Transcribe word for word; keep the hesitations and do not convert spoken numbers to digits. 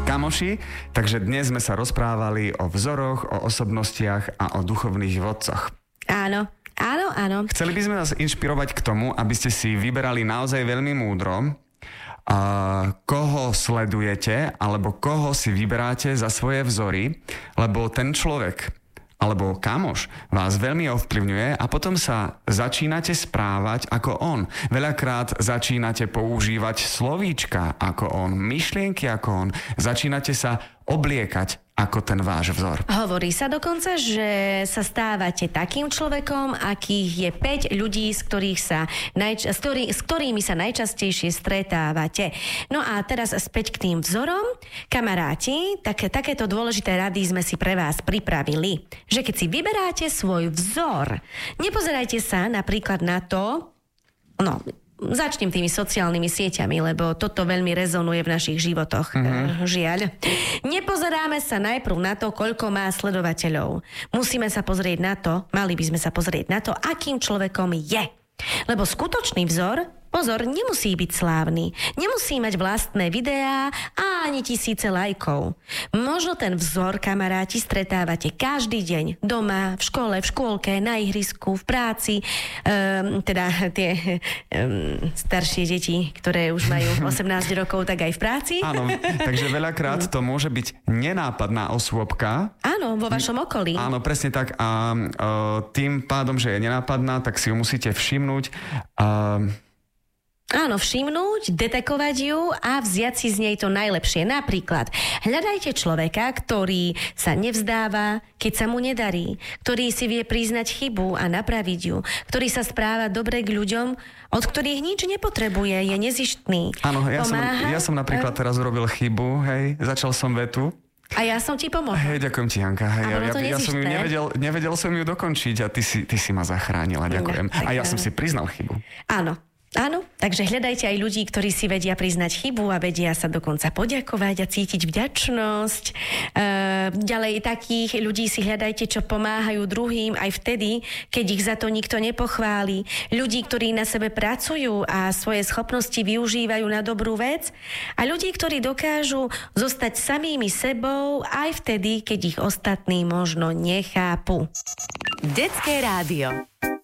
kamoši, takže dnes sme sa rozprávali o vzoroch, o osobnostiach a o duchovných vodcoch. Áno, áno, áno. Chceli by sme vás inšpirovať k tomu, aby ste si vyberali naozaj veľmi múdro, a koho sledujete, alebo koho si vyberáte za svoje vzory, lebo ten človek alebo kamoš vás veľmi ovplyvňuje a potom sa začínate správať ako on. Veľakrát začínate používať slovíčka ako on, myšlienky ako on, začínate sa obliekať ako ten váš vzor. Hovorí sa dokonca, že sa stávate takým človekom, akých je päť ľudí, z ktorých sa najč- s, ktorý- s ktorými sa najčastejšie stretávate. No a teraz späť k tým vzorom. Kamaráti, tak, takéto dôležité rady sme si pre vás pripravili. Že keď si vyberáte svoj vzor, nepozerajte sa napríklad na to, no... Začnem tými sociálnymi sieťami, lebo toto veľmi rezonuje v našich životoch. Mm-hmm. Žiaľ. Nepozeráme sa najprv na to, koľko má sledovateľov. Musíme sa pozrieť na to, mali by sme sa pozrieť na to, akým človekom je. Lebo skutočný vzor, pozor, nemusí byť slávny. Nemusí mať vlastné videá a ani tisíce lajkov. Možno ten vzor, kamaráti, stretávate každý deň. Doma, v škole, v škôlke, na ihrisku, v práci. Um, teda tie um, staršie deti, ktoré už majú osemnásť rokov, tak aj v práci. Áno, takže veľakrát to môže byť nenápadná osôbka. Áno, vo vašom okolí. Áno, presne tak. A uh, tým pádom, že je nenápadná, tak si ju musíte všimnúť. Uh, Áno, všimnúť, detekovať ju a vziať si z nej to najlepšie. Napríklad, hľadajte človeka, ktorý sa nevzdáva, keď sa mu nedarí, ktorý si vie priznať chybu a napraviť ju, ktorý sa správa dobre k ľuďom, od ktorých nič nepotrebuje, je nezištný. Áno, ja som, ja som napríklad teraz urobil chybu, hej, začal som vetu. A ja som ti pomohla. Hej, ďakujem ti, Janka. Hej, ja, ja, ja som ju nevedel, nevedel som ju dokončiť a ty si, ty si ma zachránila, ďakujem. No, a ja som si priznal chybu. Áno. Áno, takže hľadajte aj ľudí, ktorí si vedia priznať chybu a vedia sa dokonca poďakovať a cítiť vďačnosť. E, ďalej takých ľudí si hľadajte, čo pomáhajú druhým aj vtedy, keď ich za to nikto nepochváli. Ľudí, ktorí na sebe pracujú a svoje schopnosti využívajú na dobrú vec. A ľudí, ktorí dokážu zostať samými sebou aj vtedy, keď ich ostatní možno nechápu. Detské rádio.